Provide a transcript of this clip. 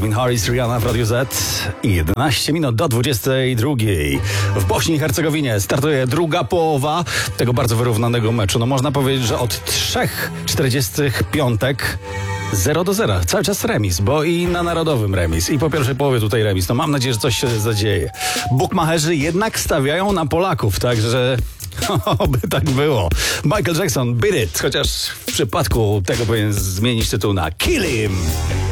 Calvin Harris, Rihanna w Radiu Z. 11 minut do 22. W Bośni i Hercegowinie startuje druga połowa tego bardzo wyrównanego meczu. No można powiedzieć, że od 3:45 0-0. Cały czas remis, bo i na Narodowym remis, i po pierwszej połowie tutaj remis. No mam nadzieję, że coś się zadzieje. Bukmacherzy jednak stawiają na Polaków, także oby tak było. Michael Jackson, Beat It, chociaż w przypadku tego powinien zmienić tytuł na Kill Him.